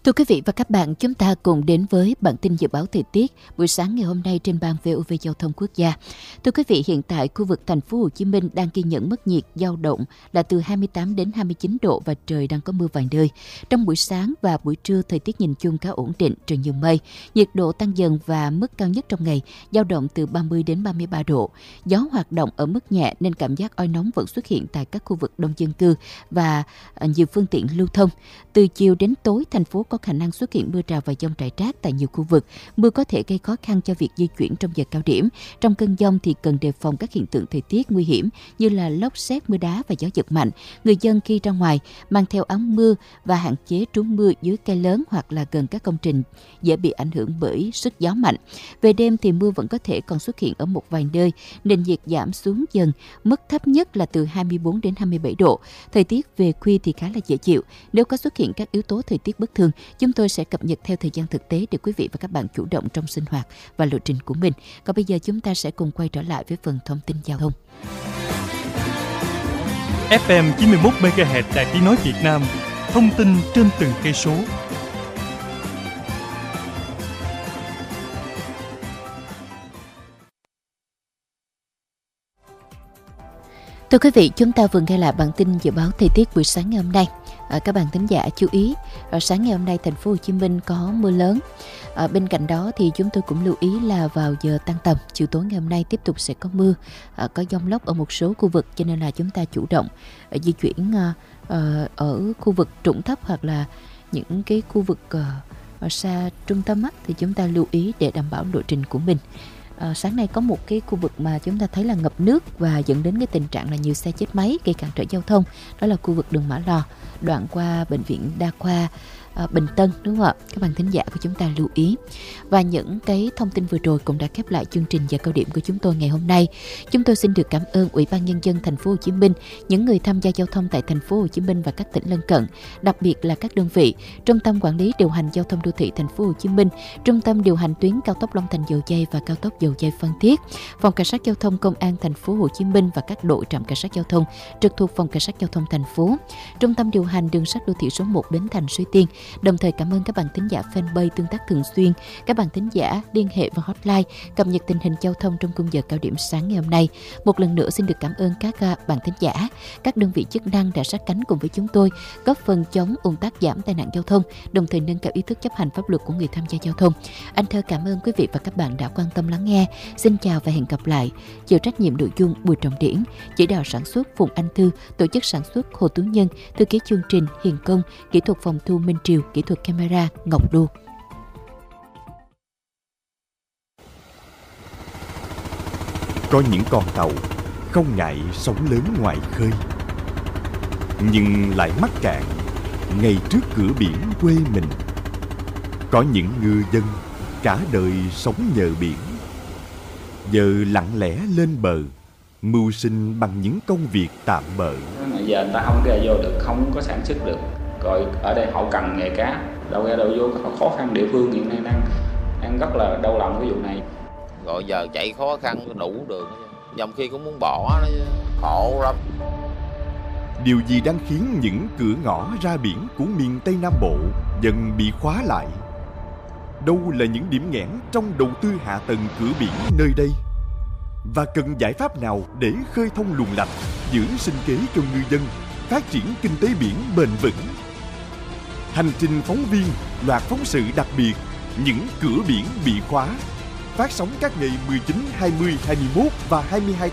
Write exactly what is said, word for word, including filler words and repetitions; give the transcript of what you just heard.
Thưa quý vị và các bạn, chúng ta cùng đến với bản tin dự báo thời tiết buổi sáng ngày hôm nay trên ban vê o vê Giao thông Quốc gia. Thưa quý vị, hiện tại khu vực thành phố Hồ Chí Minh đang ghi nhận mức nhiệt dao động là từ hai mươi tám đến hai mươi chín độ và trời đang có mưa vài nơi. Trong buổi sáng và buổi trưa, thời tiết nhìn chung khá ổn định, trời nhiều mây, nhiệt độ tăng dần và mức cao nhất trong ngày dao động từ ba mươi đến ba mươi ba độ. Gió hoạt động ở mức nhẹ nên cảm giác oi nóng vẫn xuất hiện tại các khu vực đông dân cư và nhiều phương tiện lưu thông. Từ chiều đến tối, thành phố có khả năng xuất hiện mưa rào và dông rải rác tại nhiều khu vực. Mưa có thể gây khó khăn cho việc di chuyển trong giờ cao điểm. Trong cơn dông thì cần đề phòng các hiện tượng thời tiết nguy hiểm như là lốc sét, mưa đá và gió giật mạnh. Người dân khi ra ngoài mang theo áo mưa và hạn chế trú mưa dưới cây lớn hoặc là gần các công trình dễ bị ảnh hưởng bởi sức gió mạnh. Về đêm thì mưa vẫn có thể còn xuất hiện ở một vài nơi, nền nhiệt giảm xuống dần, mức thấp nhất là từ hai mươi bốn đến hai mươi bảy độ. Thời tiết về khuya thì khá là dễ chịu. Nếu có xuất hiện các yếu tố thời tiết bất thường, chúng tôi sẽ cập nhật theo thời gian thực tế để quý vị và các bạn chủ động trong sinh hoạt và lộ trình của mình. Còn bây giờ chúng ta sẽ cùng quay trở lại với phần thông tin giao thông. ép em chín mươi mốt mê ga héc Đài Tiếng nói Việt Nam, thông tin trên từng cây số. Thưa quý vị, chúng ta vừa nghe lại bản tin dự báo thời tiết buổi sáng ngày hôm nay. À, các bạn thính giả chú ý, à, sáng ngày hôm nay thành phố Hồ Chí Minh có mưa lớn. À, bên cạnh đó thì chúng tôi cũng lưu ý là vào giờ tan tầm, chiều tối ngày hôm nay tiếp tục sẽ có mưa, à, có dông lốc ở một số khu vực, cho nên là chúng ta chủ động à, di chuyển à, à, ở khu vực trũng thấp hoặc là những cái khu vực à, ở xa trung tâm á, thì chúng ta lưu ý để đảm bảo lộ trình của mình. À, sáng nay có một cái khu vực mà chúng ta thấy là ngập nước và dẫn đến cái tình trạng là nhiều xe chết máy gây cản trở giao thông, đó là khu vực đường Mã Lò đoạn qua bệnh viện đa khoa à, Bình Tân, đúng không ạ? Các bạn thính giả của chúng ta lưu ý. Và những cái thông tin vừa rồi cũng đã khép lại chương trình giờ cao điểm của chúng tôi ngày hôm nay. Chúng tôi xin được cảm ơn Ủy ban Nhân dân thành phố Hồ Chí Minh, những người tham gia giao thông tại thành phố Hồ Chí Minh và các tỉnh lân cận, đặc biệt là các đơn vị Trung tâm Quản lý điều hành giao thông đô thị thành phố Hồ Chí Minh, Trung tâm điều hành tuyến cao tốc Long Thành Dầu Giây và cao tốc Dầu Giây Phan Thiết, Phòng Cảnh sát Giao thông Công an thành phố Hồ Chí Minh và các đội trạm cảnh sát giao thông trực thuộc Phòng Cảnh sát Giao thông thành phố, Trung tâm điều hành đường sắt đô thị số một Bến Thành Suối Tiên. Đồng thời cảm ơn các bạn thính giả fanpage tương tác thường xuyên, các bạn thính giả liên hệ vào hotline cập nhật tình hình giao thông trong khung giờ cao điểm sáng ngày hôm nay. Một lần nữa xin được cảm ơn các bạn thính giả, các đơn vị chức năng đã sát cánh cùng với chúng tôi, góp phần chống ùn tắc, giảm tai nạn giao thông, đồng thời nâng cao ý thức chấp hành pháp luật của người tham gia giao thông. Anh Thơ cảm ơn quý vị và các bạn đã quan tâm lắng nghe. Xin chào và hẹn gặp lại. Chịu trách nhiệm nội dung Bùi Trọng Điển, chỉ đạo sản xuất Phùng Anh Thư, tổ chức sản xuất Hồ Tú Nhân, thư ký chương trình Hiền Công, kỹ thuật phòng thu Minh Triều, kỹ thuật camera Ngọc Đô. Có những con tàu không ngại sóng lớn ngoài khơi, nhưng lại mắc cạn ngay trước cửa biển quê mình. Có những ngư dân cả đời sống nhờ biển, giờ lặng lẽ lên bờ, mưu sinh bằng những công việc tạm bợ. Giờ người ta không ra vô được, không có sản xuất được. Rồi ở đây hậu cần nghề cá, đâu ra đâu vô, rất là khó khăn. Địa phương hiện nay đang đang rất là đau lòng cái vụ này. Rồi giờ chạy khó khăn đủ đường, dòng khi cũng muốn bỏ nó khổ lắm. Điều gì đang khiến những cửa ngõ ra biển của miền Tây Nam Bộ dần bị khóa lại? Đâu là những điểm nghẽn trong đầu tư hạ tầng cửa biển nơi đây? Và cần giải pháp nào để khơi thông luồng lạch, giữ sinh kế cho ngư dân, phát triển kinh tế biển bền vững? Hành trình phóng viên, loạt phóng sự đặc biệt, những cửa biển bị khóa, phát sóng các ngày mười chín, hai mươi, hai mươi mốt và hai mươi hai